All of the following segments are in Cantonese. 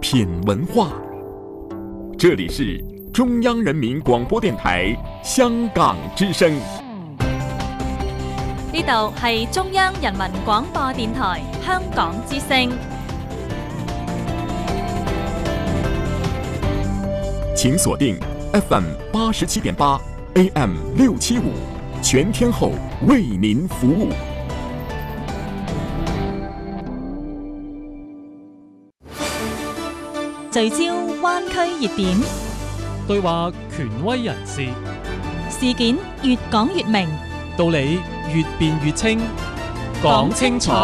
品文化。这里是中央人民廣播電台香港之聲。 呢度係中央人民廣播電台香港之聲。 請鎖定 FM 87.8 AM 675，全天候為您服務。 聚焦灣區熱點， 對話權威人士， 事件越講越明， 道理越辯越清，講清楚。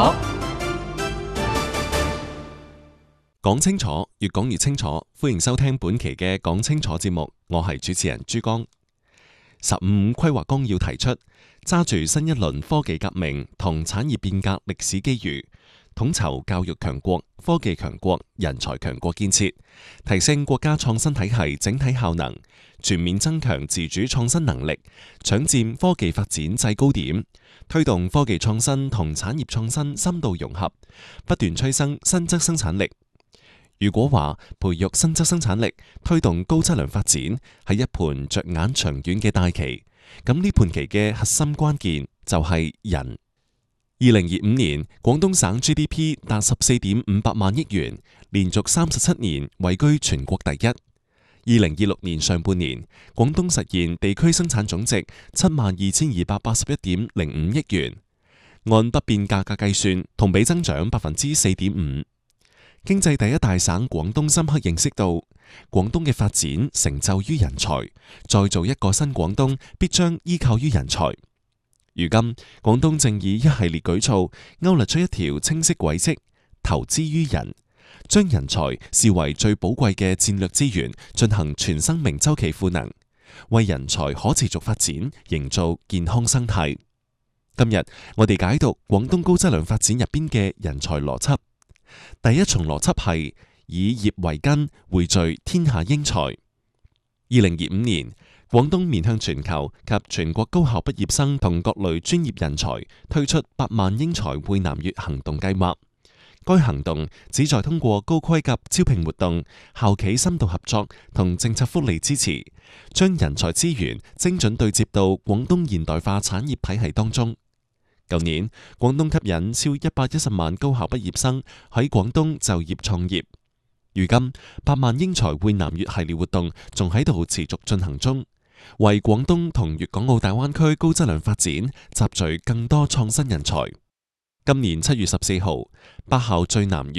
講清楚，越講越清楚。歡迎收聽本期嘅講清楚節目，我係主持人朱江。15規劃綱要提出，揸住新一輪科技革命同產業變革歷史機遇，統籌教育強國、科技強國、人才強國建設，提升國家創新體系整體效能，全面增強自主創新能力，搶佔科技發展制高點，推動科技創新同產業創新深度融合，不斷催生新質生產力。如果話培育新質生產力、推動高質量發展係一盤着眼長遠嘅大棋，咁呢盤棋嘅核心關鍵就係人。2025年，廣東省 GDP 達14.58萬億元，連續37年位居全國第一。2026年上半年，廣東實現地區生產總值72,281.05億元，按不變價格計算，同比增長4.5%。經濟第一大省廣東深刻認識到，廣東嘅發展成就於人才，再造一個新廣東必將依靠於人才。如今，廣東正以一系列舉措勾勒出一條清晰軌跡，投資於人，將人才視為最寶貴嘅戰略資源，進行全生命週期賦能，為人才可持續發展營造健康生態。今日我哋解讀廣東高質量發展入邊嘅人才邏輯。第一重邏輯係以業為根，匯聚天下英才。2025年，廣東面向全球及全國高校畢業生同各類專業人才推出8萬英才匯南粵行動計劃。該行動旨在通過高規格招聘活動、校企深度合作同政策福利支持，將人才資源精準對接到廣東現代化產業體系當中。舊年，廣東吸引超110萬高校畢業生喺廣東就業創業。如今，8萬英才匯南粵系列活動仲喺度持續進行中，為廣東同粵港澳大灣區高質量發展集聚更多創新人才。今年7月14號，8校聚南粵